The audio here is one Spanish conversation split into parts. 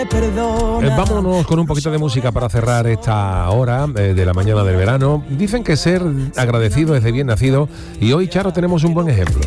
Vámonos con un poquito de música para cerrar esta hora de la mañana del verano. Dicen que ser agradecido es de bien nacido y hoy, Charo, tenemos un buen ejemplo.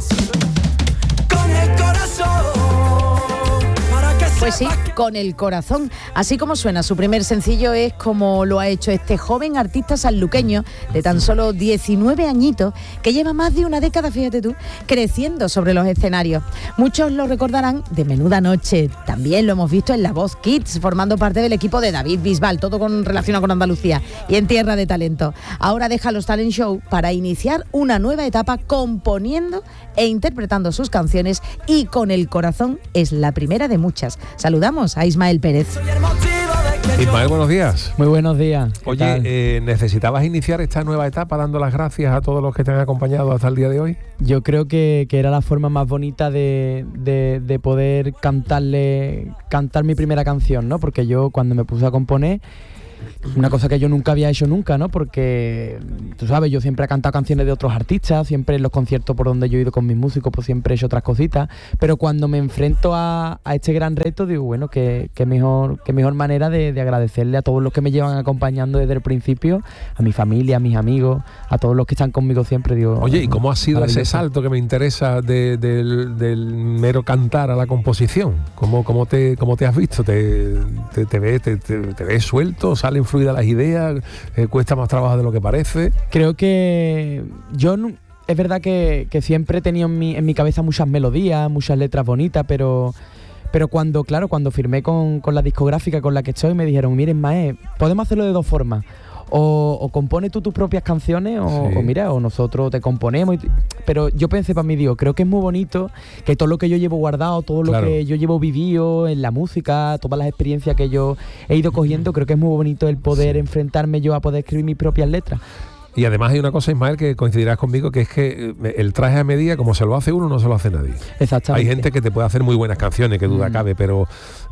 Pues sí, con el corazón. Así como suena, su primer sencillo es como lo ha hecho este joven artista sanluqueño de tan solo 19 añitos, que lleva más de una década, fíjate tú, creciendo sobre los escenarios. Muchos lo recordarán de Menuda Noche, también lo hemos visto en La Voz Kids, formando parte del equipo de David Bisbal, todo relacionado con Andalucía, y en Tierra de Talento. Ahora deja los talent show para iniciar una nueva etapa componiendo e interpretando sus canciones, y con el corazón es la primera de muchas. Saludamos a Ismael Pérez. Ismael, buenos días. Muy buenos días. Oye, ¿necesitabas iniciar esta nueva etapa dando las gracias a todos los que te han acompañado hasta el día de hoy? Yo creo que era la forma más bonita de poder cantar mi primera canción, ¿no? Porque yo, cuando me puse a componer, una cosa que yo nunca había hecho nunca, ¿no? Porque, tú sabes, yo siempre he cantado canciones de otros artistas, siempre en los conciertos por donde yo he ido con mis músicos, pues siempre he hecho otras cositas, pero cuando me enfrento a este gran reto, digo, bueno, qué mejor manera de agradecerle a todos los que me llevan acompañando desde el principio, a mi familia, a mis amigos, a todos los que están conmigo siempre, digo. Oye, ¿y cómo ha sido ese salto que me interesa del mero cantar a la composición? ¿Cómo te has visto? ¿Te ves suelto? ¿Salen fluidas las ideas? ¿Cuesta más trabajo de lo que parece? Creo que es verdad que siempre he tenido en mi cabeza muchas melodías, muchas letras bonitas, pero cuando firmé con la discográfica con la que estoy, me dijeron, miren, Mae, podemos hacerlo de dos formas. O compone tú tus propias canciones o nosotros te componemos. Pero yo pensé para mí, digo, creo que es muy bonito que todo lo que yo llevo guardado, todo lo que yo llevo vivido en la música, todas las experiencias que yo he ido cogiendo, creo que es muy bonito el poder enfrentarme yo a poder escribir mis propias letras. Y además hay una cosa, Ismael, que coincidirás conmigo, que es que el traje a medida, como se lo hace uno, no se lo hace nadie. Exactamente. Hay gente que te puede hacer muy buenas canciones, que duda cabe, pero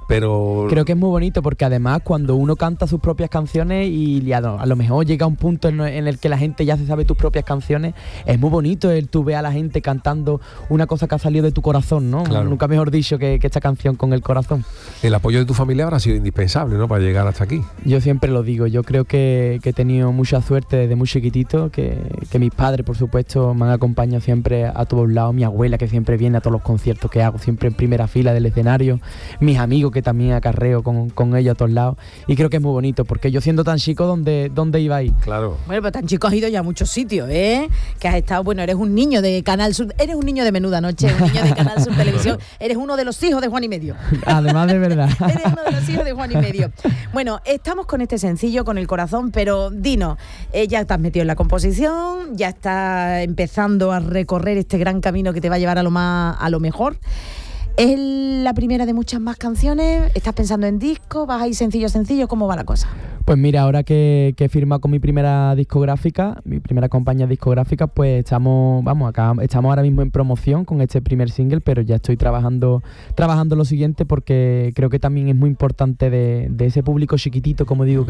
creo que es muy bonito, porque además cuando uno canta sus propias canciones y a lo mejor llega a un punto en el que la gente ya se sabe tus propias canciones, es muy bonito tú ver a la gente cantando una cosa que ha salido de tu corazón, ¿no? Claro. Nunca mejor dicho que esta canción con el corazón. El apoyo de tu familia habrá sido indispensable, ¿no?, para llegar hasta aquí. Yo siempre lo digo, yo creo que he tenido mucha suerte desde muy chiquitito, que mis padres, por supuesto, me han acompañado siempre a todos lados, mi abuela, que siempre viene a todos los conciertos que hago, siempre en primera fila del escenario, mis amigos, que también acarreo con ellos a todos lados, y creo que es muy bonito, porque yo siendo tan chico, ¿dónde iba a ir? Claro. Bueno, pero tan chico has ido ya a muchos sitios, ¿eh? Que has estado, bueno, eres un niño de Canal Sur, eres un niño de Menuda Noche, un niño de Canal Sur Televisión, eres uno de los hijos de Juan y Medio. Además, de verdad. Eres uno de los hijos de Juan y Medio. Bueno, estamos con este sencillo, con el corazón, pero dinos, ya te has metido en la composición, ya estás empezando a recorrer este gran camino que te va a llevar a lo mejor. ¿Es la primera de muchas más canciones? ¿Estás pensando en disco? ¿Vas a ir sencillo a sencillo? ¿Cómo va la cosa? Pues mira, ahora que he firmado con mi primera discográfica, mi primera compañía discográfica, pues estamos ahora mismo en promoción con este primer single, pero ya estoy trabajando lo siguiente, porque creo que también es muy importante de ese público chiquitito, como digo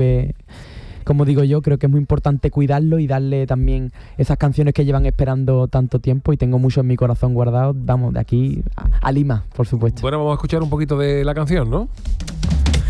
yo, creo que es muy importante cuidarlo y darle también esas canciones que llevan esperando tanto tiempo, y tengo mucho en mi corazón guardado, vamos, de aquí a Lima, por supuesto. Bueno, vamos a escuchar un poquito de la canción, ¿no?